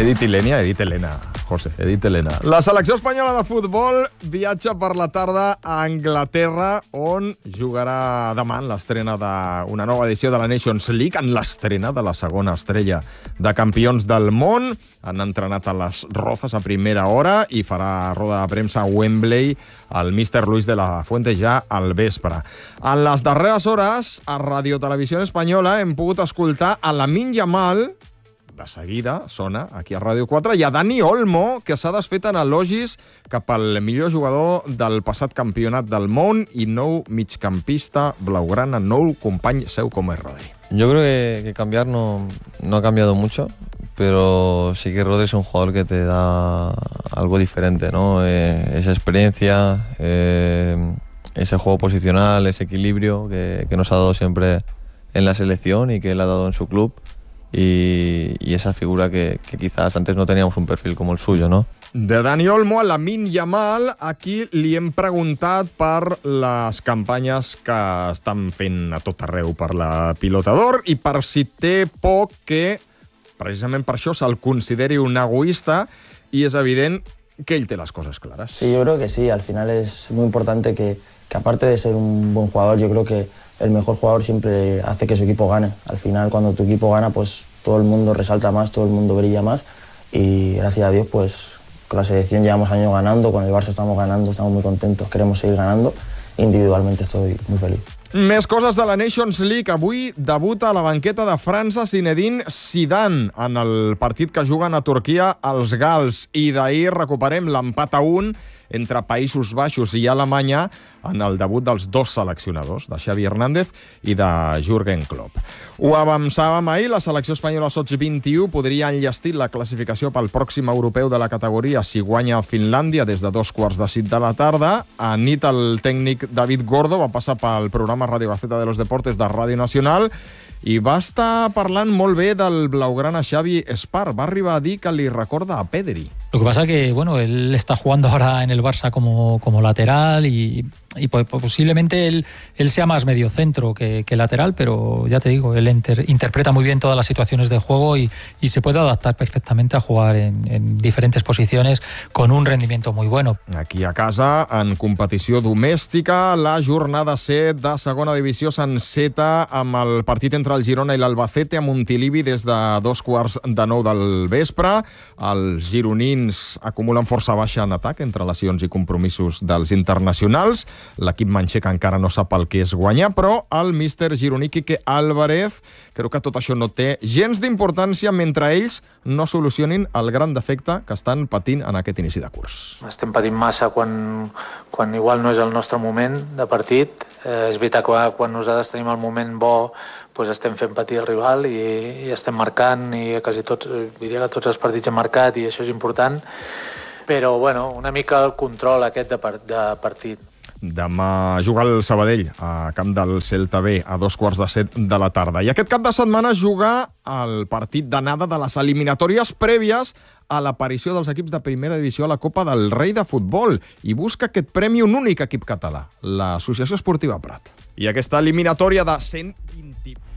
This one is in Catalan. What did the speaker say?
He dit Ilenia, he dit Helena, José, he dit Helena. La selecció espanyola de futbol viatja per la tarda a Anglaterra, on jugarà demà en l'estrena d'una nova edició de la Nations League, en l'estrena de la segona estrella de campions del món. Han entrenat a les Rozas a primera hora i farà roda de premsa a Wembley el míster Luis de la Fuente ja al vespre. En les darreres hores, a Radio Televisió Espanyola hem pogut escoltar a Lamine Yamal, de seguida, sona, aquí a Ràdio 4, i a Dani Olmo, que s'ha desfet en elogis cap al millor jugador del passat campionat del món i nou migcampista blaugrana, nou company seu com és Rodri. Yo creo que cambiar no ha cambiado mucho, pero sí que Rodri es un jugador que te da algo diferente, ¿no? Esa experiencia, ese juego posicional, ese equilibrio que nos ha dado siempre en la selección y que él ha dado en su club. Y esa figura que quizás antes no teníamos un perfil como el suyo, ¿no? De Dani Olmo a Lamine Yamal, aquí li hem preguntat per les campanyes que estan fent a tot arreu per la Pilota d'Or i per si té por que, precisament per això, se'l consideri un egoísta, i és evident que ell té las cosas claras. Sí, yo creo que sí. Al final es muy importante que aparte de ser un buen jugador, yo creo que el mejor jugador siempre hace que su equipo gane. Al final, cuando tu equipo gana, pues todo el mundo resalta más, todo el mundo brilla más. Y gracias a Dios, pues con la selección llevamos años ganando, con el Barça estamos ganando, estamos muy contentos, queremos seguir ganando. Individualmente estoy muy feliz. Més coses de la Nations League. Avui debuta a la banqueta de França Zinedine Zidane en el partit que juguen a Turquia els gals. I d'ahir recuperem l'empat a 1 entre Països Baixos i Alemanya en el debut dels dos seleccionadors, de Xavi Hernández i de Jürgen Klopp. Ho avançàvem ahir, la selecció espanyola Sots-21 podria enllestir la classificació pel pròxim europeu de la categoria si guanya a Finlàndia des de 2:15 de la tarda. A nit el tècnic David Gordo va passar pel programa Radio Gaceta de los Deportes de Ràdio Nacional i va estar parlant molt bé del blaugrana Xavi Espar. Va arribar a dir que li recorda a Pedri. Lo que pasa que, bueno, él está jugando ahora en el Barça como lateral y posiblemente él sea más mediocentro que lateral, pero ya te digo, él interpreta muy bien todas las situaciones de juego y se puede adaptar perfectamente a jugar en diferentes posiciones con un rendimiento muy bueno. Aquí a casa, en competició domèstica, la jornada 7 de segona divisió s'enceta amb el partit entre el Girona i l'Albacete a Montilivi des de 8:45 del vespre. Els gironins acumulen força baixa en atac entre lesions i compromisos dels internacionals. L'equip manxec encara no sap el que és guanyar, però el míster gironí Quique Álvarez creu que tot això no té gens d'importància mentre ells no solucionin el gran defecte que estan patint en aquest inici de curs. Estem patint massa quan igual no és el nostre moment de partit. És veritat que quan nosaltres tenim el moment bo doncs estem fent patir el rival i estem marcant, i quasi tots, diria que tots els partits hem marcat i això és important, però bueno, una mica el control aquest de partit. Demà juga el Sabadell a camp del Celta B a 2:15 de la tarda. I aquest cap de setmana juga el partit d'anada de les eliminatòries prèvies a l'aparició dels equips de primera divisió a la Copa del Rei de Futbol i busca aquest premi un únic equip català, l'Associació Esportiva Prat. I aquesta eliminatòria de 120